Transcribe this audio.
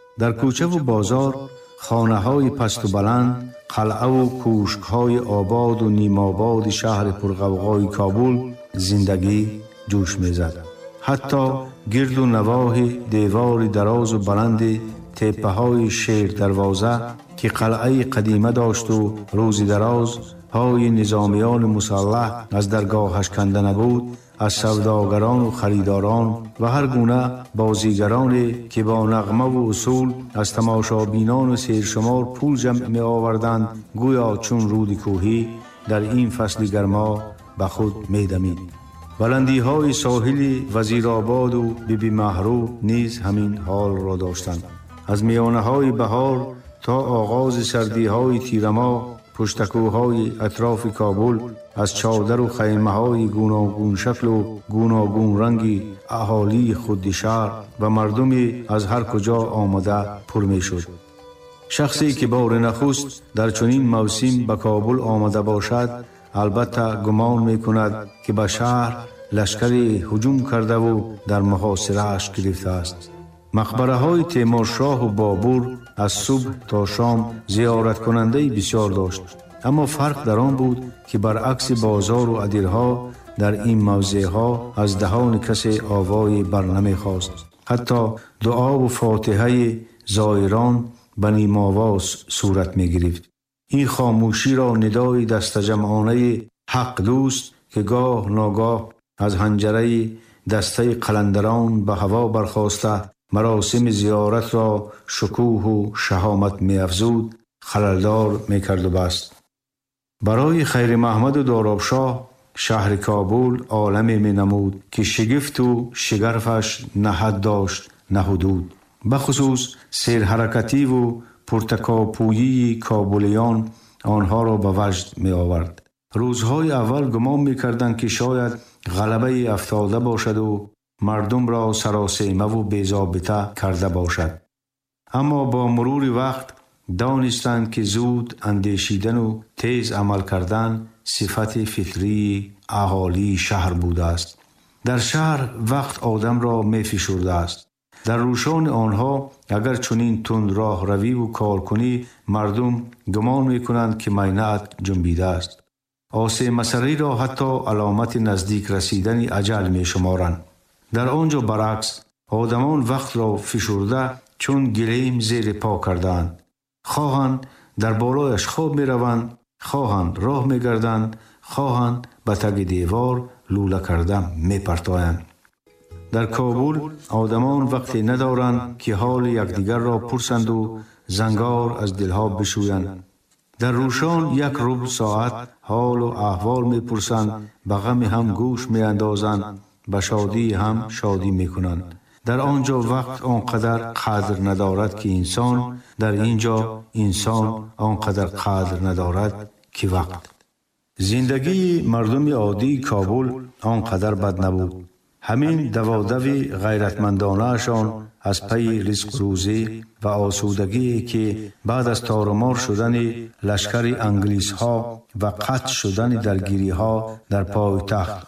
در کوچه و بازار، خانه‌های پست و بلند، قلعه و کوشک‌های آباد و نیم آباد شهر پرغوغای کابل زندگی جوش می‌زد. حتی گرد و نواح دیوار دراز و بلند تپه‌های شیر دروازه که قلعه قدیمه داشت و روز دراز پای نظامیان مسلح از درگاهش کنده نبود، از سوداگران و خریداران و هر گونه بازیگرانی که با نغمه و اصول از تماشابینان و سیرشمار پول جمع می آوردند، گویا چون رود کوهی در این فصل گرما به خود می دمید. بلندی های ساحل وزیرآباد و بیبی مهرو نیز همین حال را داشتند. از میانه های بهار تا آغاز سردی های تیرما، پشتکوهای اطراف کابل از چادر و خیمه های گوناگون شکل و گوناگون رنگی اهالی خود شهر و مردمی از هر کجا آمده پر می شد. شخصی که بار نخست در چنین موسم به کابل آمده باشد البته گمان می کند که به شهر لشکری هجوم کرده و در محاصره اش گرفته است. مقبره های تیمورشاه و بابور از صبح تا شام زیارت کننده بسیار داشت، اما فرق در آن بود که برعکس بازار و ادیرها در این موضع ها از دهان کسی آوای بر نمی خواست. حتی دعا و فاتحه زائران به نیم آواز صورت می گرفت. این خاموشی را ندای دست جمعانه حق دوست که گاه ناگاه از حنجره دسته قلندران به هوا برخاسته مراسم زیارت را شکوه و شهامت می افزود خللدار می کرد و بست. برای خیر محمد و دارابشاه شهر کابل عالمی می نمود که شگفت و شگرفش نه حد داشت نه حدود. بخصوص سیر حرکتی و پرتکاپویی کابلیان آنها را به وجد می آورد. روزهای اول گمان می کردند که شاید غلبه افتاده باشد و مردم را سراسیمه و بی‌ضابطه کرده باشد، اما با مرور وقت دانستند که زود اندیشیدن و تیز عمل کردن صفت فطری اهالی شهر بوده است. در شهر وقت آدم را می فشرده است. در روشان آنها اگر چنین تند راه روی و کار کنی، مردم گمان می کنند که مینعت جنبیده است. آسه مسری را حتی علامت نزدیک رسیدن اجل می شمارند. در آنجا برعکس آدمان وقت را فشرده چون گلیم زیر پا کردند. خواهند در بالایش خواب می روند، خواهند راه می گردند، خواهند به تگ دیوار لوله کرده می پرتایند. در کابل آدمان وقتی ندارند که حال یکدیگر را پرسند و زنگار از دلها بشویند. در روشان یک ربع ساعت حال و احوال می پرسند، به غم هم گوش می اندازند، به شادی هم شادی می کنند. در آنجا وقت آنقدر قدر ندارد که انسان، در اینجا انسان آنقدر قدر ندارد که وقت. زندگی مردم عادی کابل آنقدر بد نبود. همین دوادوی غیرتمندانه اشان از پی رزق روزی و آسودگی که بعد از تارمار شدن لشکر انگلیس ها و قطع شدن درگیری ها در پایتخت